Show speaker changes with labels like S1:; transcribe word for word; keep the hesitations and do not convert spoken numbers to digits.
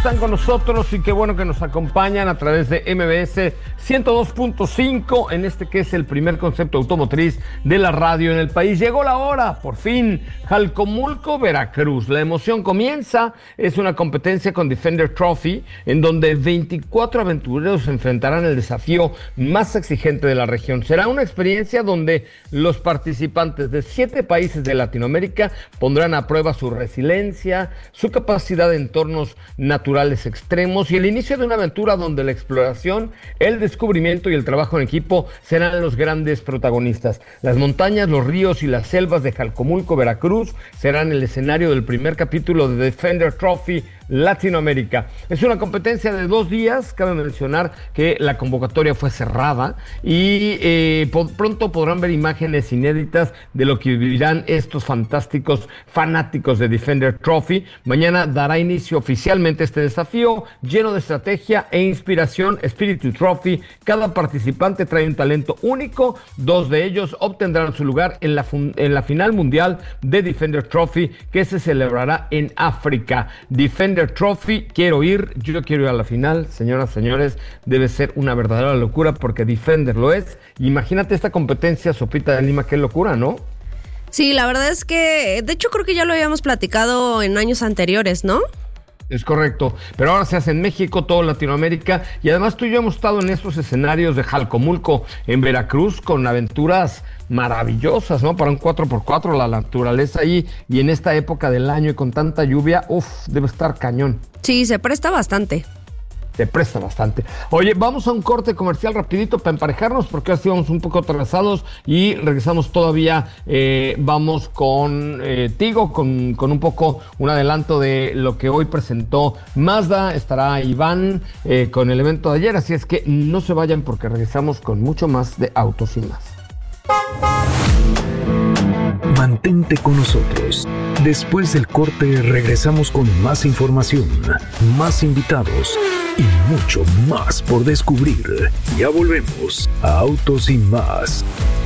S1: están con nosotros y qué bueno que nos acompañan a través de M B S ciento dos punto cinco en este que es el primer concepto automotriz de la radio en el país. Llegó la hora, por fin, Jalcomulco, Veracruz. La emoción comienza, es una competencia con Defender Trophy en donde veinticuatro aventureros se enfrentarán el desafío más exigente de la región. Será una experiencia donde los participantes de siete países de Latinoamérica pondrán a prueba su resiliencia, su capacidad de entornos naturales extremos y el inicio de una aventura donde la exploración, el descubrimiento y el trabajo en equipo serán los grandes protagonistas. Las montañas, los ríos y las selvas de Jalcomulco, Veracruz serán el escenario del primer capítulo de Defender Trophy Latinoamérica. Es una competencia de dos días. Cabe mencionar que la convocatoria fue cerrada y eh, po- pronto podrán ver imágenes inéditas de lo que vivirán estos fantásticos fanáticos de Defender Trophy. Mañana dará inicio oficialmente este desafío lleno de estrategia e inspiración. Spirit Trophy. Cada participante trae un talento único. Dos de ellos obtendrán su lugar en la, fun- en la final mundial de Defender Trophy que se celebrará en África. Defender Trophy, quiero ir, yo quiero ir a la final, señoras, señores, debe ser una verdadera locura porque Defender lo es. Imagínate esta competencia, Sopita de Lima, qué locura, ¿no?
S2: Sí, la verdad es que, de hecho creo que ya lo habíamos platicado en años anteriores, ¿no?
S1: Es correcto, pero ahora se hace en México, todo Latinoamérica, y además tú y yo hemos estado en estos escenarios de Jalcomulco, en Veracruz, con aventuras maravillosas, ¿no? Para un cuatro por cuatro, la naturaleza ahí, y en esta época del año y con tanta lluvia, uff, debe estar cañón.
S2: Sí, se presta bastante.
S1: Te presta bastante. Oye, vamos a un corte comercial rapidito para emparejarnos porque ahora sí vamos un poco atrasados y regresamos todavía, eh, vamos con eh, Tigo, con, con un poco un adelanto de lo que hoy presentó Mazda. Estará Iván eh, con el evento de ayer, así es que no se vayan porque regresamos con mucho más de Autos y Más.
S3: Mantente con nosotros. Después del corte regresamos con más información, más invitados y mucho más por descubrir. Ya volvemos a Autos y Más.